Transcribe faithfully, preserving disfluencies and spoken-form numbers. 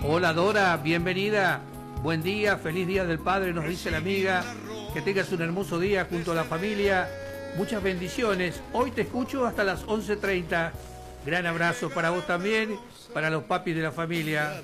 Hola Dora, bienvenida. Buen día, feliz día del padre, nos dice la amiga. Que tengas un hermoso día junto a la familia. Muchas bendiciones. Hoy te escucho hasta las once treinta. Gran abrazo para vos también, para los papis de la familia.